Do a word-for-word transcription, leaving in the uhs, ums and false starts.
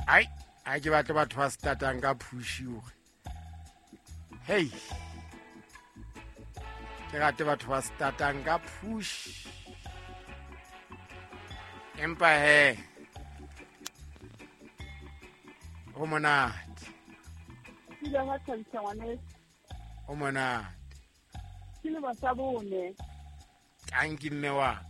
ai a ke batle batho ba startang ka push hore hey ke rate batho ba startang ka push empa he o monate Ile ha tshantsa ngwane o monate ke le ba sa bone tanki mme wa